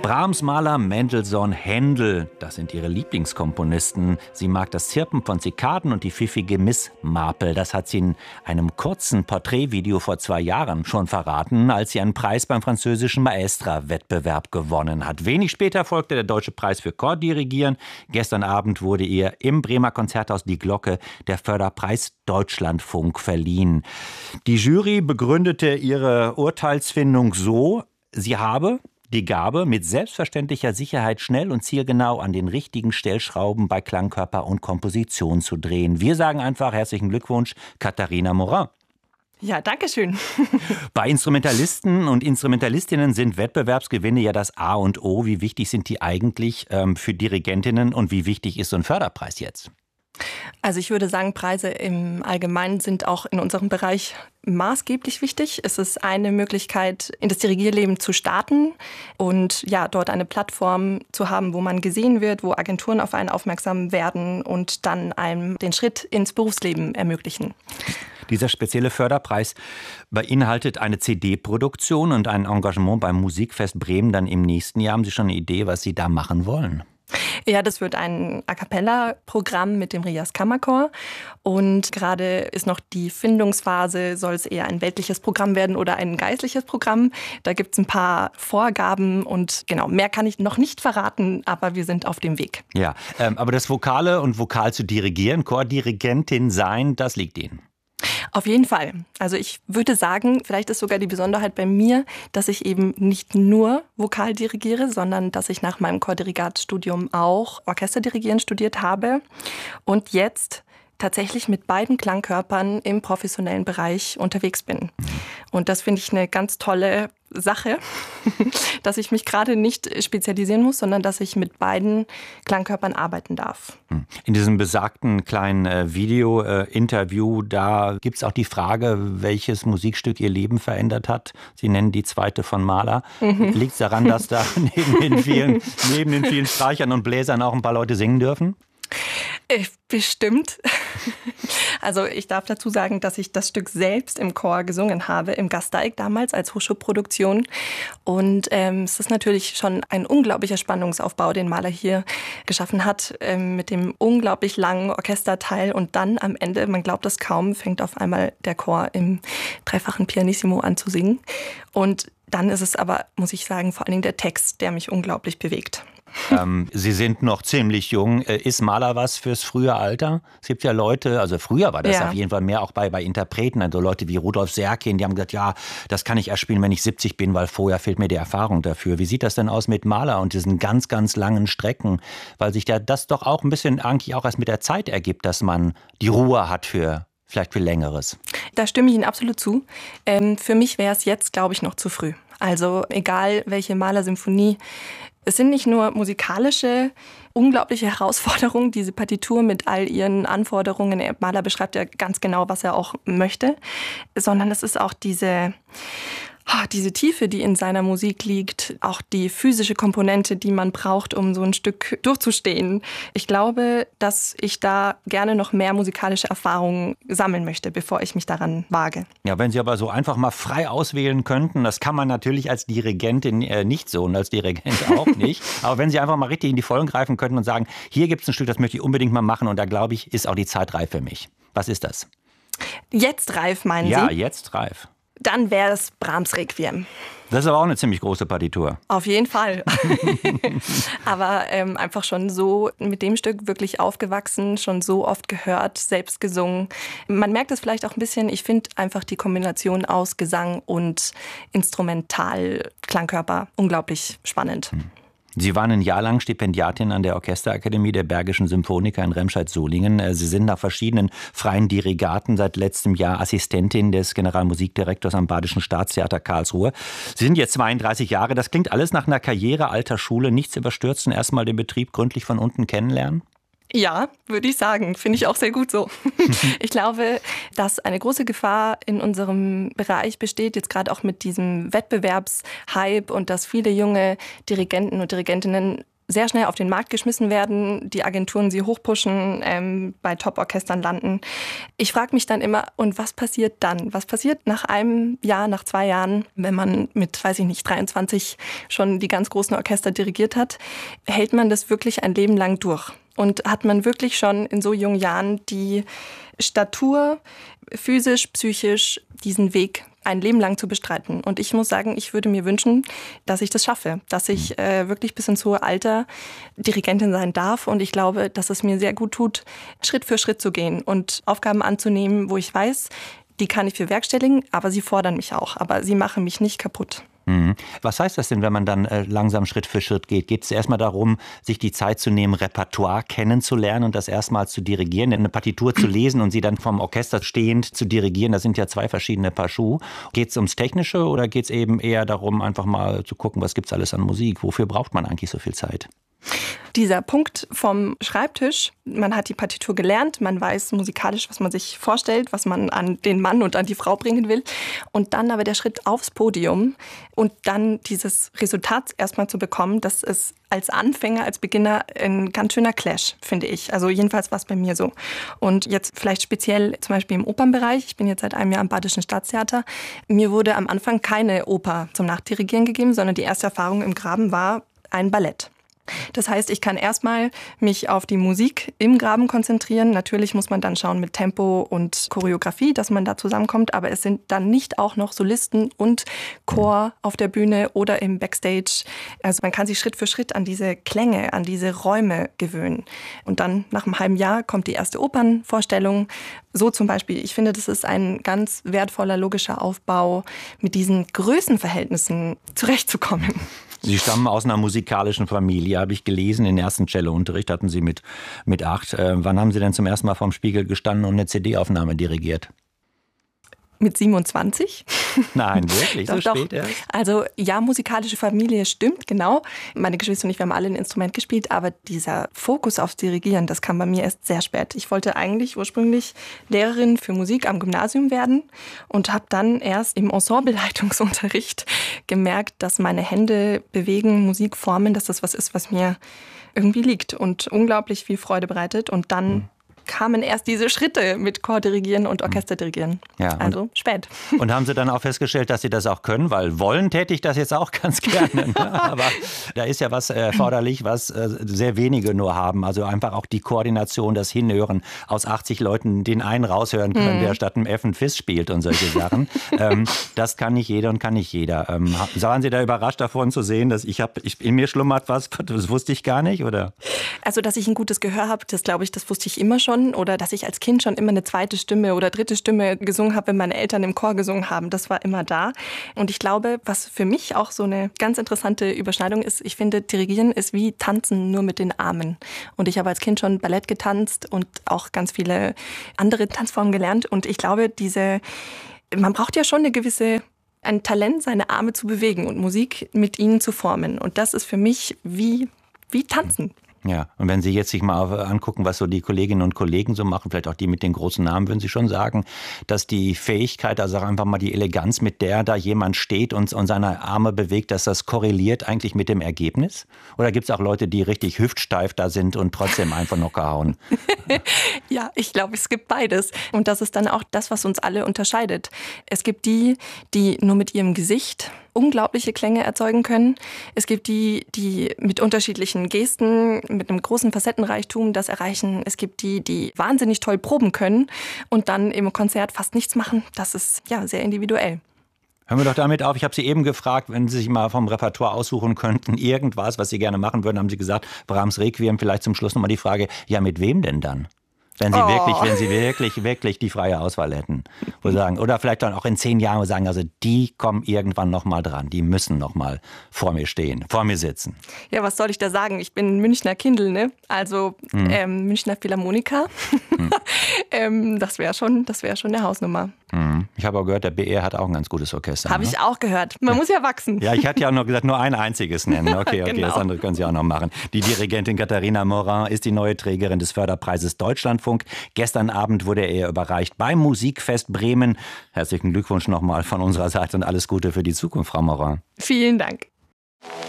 Brahms, Mahler, Mendelssohn, Händel, das sind ihre Lieblingskomponisten. Sie mag das Zirpen von Zikaden und die pfiffige Miss Marple. Das hat sie in einem kurzen Porträtvideo vor 2 Jahren schon verraten, als sie einen Preis beim französischen Maestra-Wettbewerb gewonnen hat. Wenig später folgte der Deutsche Preis für Chordirigieren. Gestern Abend wurde ihr im Bremer Konzerthaus Die Glocke der Förderpreis Deutschlandfunk verliehen. Die Jury begründete ihre Urteilsfindung so: Sie habe die Gabe, mit selbstverständlicher Sicherheit schnell und zielgenau an den richtigen Stellschrauben bei Klangkörper und Komposition zu drehen. Wir sagen einfach herzlichen Glückwunsch, Katharina Morin. Ja, danke schön. Bei Instrumentalisten und Instrumentalistinnen sind Wettbewerbsgewinne ja das A und O. Wie wichtig sind die eigentlich für Dirigentinnen und wie wichtig ist so ein Förderpreis jetzt? Also ich würde sagen, Preise im Allgemeinen sind auch in unserem Bereich maßgeblich wichtig. Es ist eine Möglichkeit, in das Dirigierleben zu starten und ja, dort eine Plattform zu haben, wo man gesehen wird, wo Agenturen auf einen aufmerksam werden und dann einem den Schritt ins Berufsleben ermöglichen. Dieser spezielle Förderpreis beinhaltet eine CD-Produktion und ein Engagement beim Musikfest Bremen dann im nächsten Jahr. Haben Sie schon eine Idee, was Sie da machen wollen? Ja, das wird ein A-cappella-Programm mit dem Rias Kammerchor. Und gerade ist noch die Findungsphase, soll es eher ein weltliches Programm werden oder ein geistliches Programm. Da gibt es ein paar Vorgaben und genau, mehr kann ich noch nicht verraten, aber wir sind auf dem Weg. Ja, aber das Vokale und Vokal zu dirigieren, Chordirigentin sein, das liegt Ihnen. Auf jeden Fall. Also ich würde sagen, vielleicht ist sogar die Besonderheit bei mir, dass ich eben nicht nur Vokal dirigiere, sondern dass ich nach meinem Chordirigatstudium auch Orchesterdirigieren studiert habe und jetzt tatsächlich mit beiden Klangkörpern im professionellen Bereich unterwegs bin. Und das finde ich eine ganz tolle Sache, dass ich mich gerade nicht spezialisieren muss, sondern dass ich mit beiden Klangkörpern arbeiten darf. In diesem besagten kleinen Video-Interview, da gibt es auch die Frage, welches Musikstück Ihr Leben verändert hat. Sie nennen die zweite von Mahler. Liegt es daran, dass da neben den vielen Streichern und Bläsern auch ein paar Leute singen dürfen? Bestimmt. Also ich darf dazu sagen, dass ich das Stück selbst im Chor gesungen habe, im Gasteig damals als Hochschulproduktion. Und es ist natürlich schon ein unglaublicher Spannungsaufbau, den Mahler hier geschaffen hat, mit dem unglaublich langen Orchesterteil. Und dann am Ende, man glaubt es kaum, fängt auf einmal der Chor im dreifachen Pianissimo an zu singen. Und dann ist es aber, muss ich sagen, vor allen Dingen der Text, der mich unglaublich bewegt. Sie sind noch ziemlich jung. Ist Mahler was fürs frühe Alter? Es gibt ja Leute, also früher war das auf jeden Fall mehr auch bei Interpreten, also Leute wie Rudolf Serkin, die haben gesagt, ja, das kann ich erst spielen, wenn ich 70 bin, weil vorher fehlt mir die Erfahrung dafür. Wie sieht das denn aus mit Mahler und diesen ganz, ganz langen Strecken? Weil sich das doch auch ein bisschen eigentlich auch erst mit der Zeit ergibt, dass man die Ruhe hat vielleicht für Längeres. Da stimme ich Ihnen absolut zu. Für mich wäre es jetzt, glaube ich, noch zu früh. Also egal, welche Mahler-Symphonie. Es sind nicht nur musikalische, unglaubliche Herausforderungen, diese Partitur mit all ihren Anforderungen. Der Mahler beschreibt ja ganz genau, was er auch möchte, sondern es ist auch diese Tiefe, die in seiner Musik liegt, auch die physische Komponente, die man braucht, um so ein Stück durchzustehen. Ich glaube, dass ich da gerne noch mehr musikalische Erfahrungen sammeln möchte, bevor ich mich daran wage. Ja, wenn Sie aber so einfach mal frei auswählen könnten, das kann man natürlich als Dirigentin nicht so und als Dirigent auch nicht. Aber wenn Sie einfach mal richtig in die Vollen greifen könnten und sagen, hier gibt es ein Stück, das möchte ich unbedingt mal machen und da glaube ich, ist auch die Zeit reif für mich. Was ist das? Jetzt reif, meinen Sie? Ja, jetzt reif. Dann wäre es Brahms Requiem. Das ist aber auch eine ziemlich große Partitur. Auf jeden Fall. Aber einfach schon so mit dem Stück wirklich aufgewachsen, schon so oft gehört, selbst gesungen. Man merkt es vielleicht auch ein bisschen, ich finde einfach die Kombination aus Gesang und Instrumental-Klangkörper unglaublich spannend. Sie waren ein Jahr lang Stipendiatin an der Orchesterakademie der Bergischen Symphoniker in Remscheid-Solingen. Sie sind nach verschiedenen freien Dirigaten seit letztem Jahr Assistentin des Generalmusikdirektors am Badischen Staatstheater Karlsruhe. Sie sind jetzt 32 Jahre. Das klingt alles nach einer Karriere alter Schule. Nichts überstürzen, erstmal den Betrieb gründlich von unten kennenlernen? Ja, würde ich sagen. Finde ich auch sehr gut so. Ich glaube, dass eine große Gefahr in unserem Bereich besteht, jetzt gerade auch mit diesem Wettbewerbshype und dass viele junge Dirigenten und Dirigentinnen sehr schnell auf den Markt geschmissen werden, die Agenturen sie hochpushen, bei Top-Orchestern landen. Ich frage mich dann immer, und was passiert dann? Was passiert nach einem Jahr, nach 2 Jahren, wenn man mit, 23 schon die ganz großen Orchester dirigiert hat? Hält man das wirklich ein Leben lang durch? Und hat man wirklich schon in so jungen Jahren die Statur, physisch, psychisch, diesen Weg ein Leben lang zu bestreiten? Und ich muss sagen, ich würde mir wünschen, dass ich das schaffe, dass ich wirklich bis ins hohe Alter Dirigentin sein darf. Und ich glaube, dass es mir sehr gut tut, Schritt für Schritt zu gehen und Aufgaben anzunehmen, wo ich weiß, die kann ich bewerkstelligen, aber sie fordern mich auch. Aber sie machen mich nicht kaputt. Was heißt das denn, wenn man dann langsam Schritt für Schritt geht? Geht es erstmal darum, sich die Zeit zu nehmen, Repertoire kennenzulernen und das erstmal zu dirigieren, eine Partitur zu lesen und sie dann vom Orchester stehend zu dirigieren? Das sind ja 2 verschiedene Paar Schuhe. Geht es ums Technische oder geht es eben eher darum, einfach mal zu gucken, was gibt es alles an Musik? Wofür braucht man eigentlich so viel Zeit? Dieser Punkt vom Schreibtisch, man hat die Partitur gelernt, man weiß musikalisch, was man sich vorstellt, was man an den Mann und an die Frau bringen will. Und dann aber der Schritt aufs Podium und dann dieses Resultat erstmal zu bekommen, das ist als Anfänger, als Beginner ein ganz schöner Clash, finde ich. Also jedenfalls war es bei mir so. Und jetzt vielleicht speziell zum Beispiel im Opernbereich. Ich bin jetzt seit einem Jahr am Badischen Staatstheater. Mir wurde am Anfang keine Oper zum Nachdirigieren gegeben, sondern die erste Erfahrung im Graben war ein Ballett. Das heißt, ich kann erstmal mich auf die Musik im Graben konzentrieren. Natürlich muss man dann schauen mit Tempo und Choreografie, dass man da zusammenkommt. Aber es sind dann nicht auch noch Solisten und Chor auf der Bühne oder im Backstage. Also man kann sich Schritt für Schritt an diese Klänge, an diese Räume gewöhnen. Und dann nach einem halben Jahr kommt die erste Opernvorstellung. So zum Beispiel, ich finde, das ist ein ganz wertvoller, logischer Aufbau, mit diesen Größenverhältnissen zurechtzukommen. Sie stammen aus einer musikalischen Familie, habe ich gelesen. Den ersten Cellounterricht hatten Sie mit 8. Wann haben Sie denn zum ersten Mal vorm Spiegel gestanden und eine CD-Aufnahme dirigiert? Mit 27? Nein, wirklich? So spät erst? Also ja, musikalische Familie stimmt, genau. Meine Geschwister und ich, wir haben alle ein Instrument gespielt, aber dieser Fokus aufs Dirigieren, das kam bei mir erst sehr spät. Ich wollte eigentlich ursprünglich Lehrerin für Musik am Gymnasium werden und habe dann erst im Ensembleleitungsunterricht gemerkt, dass meine Hände bewegen, Musik formen, dass das was ist, was mir irgendwie liegt und unglaublich viel Freude bereitet. Und dann kamen erst diese Schritte mit Chordirigieren und Orchesterdirigieren. Ja, also spät. Und haben Sie dann auch festgestellt, dass Sie das auch können? Weil wollen täte ich das jetzt auch ganz gerne. Ne? Aber da ist ja was erforderlich, was sehr wenige nur haben. Also einfach auch die Koordination, das Hinhören, aus 80 Leuten den einen raushören können, der statt einem F ein Fis spielt und solche Sachen. Das kann nicht jeder und kann nicht jeder. Waren Sie da überrascht davon zu sehen, dass in mir schlummert was, das wusste ich gar nicht, oder? Also, dass ich ein gutes Gehör habe, das glaube ich, das wusste ich immer schon. Oder dass ich als Kind schon immer eine zweite Stimme oder dritte Stimme gesungen habe, wenn meine Eltern im Chor gesungen haben. Das war immer da. Und ich glaube, was für mich auch so eine ganz interessante Überschneidung ist, ich finde, Dirigieren ist wie Tanzen nur mit den Armen. Und ich habe als Kind schon Ballett getanzt und auch ganz viele andere Tanzformen gelernt. Und ich glaube, man braucht ja schon ein Talent, seine Arme zu bewegen und Musik mit ihnen zu formen. Und das ist für mich wie Tanzen. Ja, und wenn Sie jetzt sich mal angucken, was so die Kolleginnen und Kollegen so machen, vielleicht auch die mit den großen Namen, würden Sie schon sagen, dass die Fähigkeit, also einfach mal die Eleganz, mit der da jemand steht und seine Arme bewegt, dass das korreliert eigentlich mit dem Ergebnis? Oder gibt es auch Leute, die richtig hüftsteif da sind und trotzdem einfach noch hauen? Ja, ich glaube, es gibt beides. Und das ist dann auch das, was uns alle unterscheidet. Es gibt die nur mit ihrem Gesicht unglaubliche Klänge erzeugen können. Es gibt die mit unterschiedlichen Gesten, mit einem großen Facettenreichtum das erreichen. Es gibt die wahnsinnig toll proben können und dann im Konzert fast nichts machen. Das ist ja sehr individuell. Hören wir doch damit auf. Ich habe Sie eben gefragt, wenn Sie sich mal vom Repertoire aussuchen könnten, irgendwas, was Sie gerne machen würden, haben Sie gesagt, Brahms Requiem. Vielleicht zum Schluss nochmal die Frage, ja, mit wem denn dann? Wenn Sie wirklich die freie Auswahl hätten. Wo sagen, oder vielleicht dann auch in 10 Jahren sagen, also die kommen irgendwann noch mal dran. Die müssen noch mal vor mir stehen, vor mir sitzen. Ja, was soll ich da sagen? Ich bin Münchner Kindl, ne? Also Münchner Philharmoniker. Das wäre schon eine Hausnummer. Ich habe auch gehört, der BR hat auch ein ganz gutes Orchester. Habe ich auch gehört. Man muss ja wachsen. Ja, ich hatte ja noch gesagt, nur ein einziges nennen. Okay, Genau. Das andere können Sie auch noch machen. Die Dirigentin Katharina Morin ist die neue Trägerin des Förderpreises Deutschlandfunk. Gestern Abend wurde er ihr überreicht beim Musikfest Bremen. Herzlichen Glückwunsch nochmal von unserer Seite und alles Gute für die Zukunft, Frau Morin. Vielen Dank.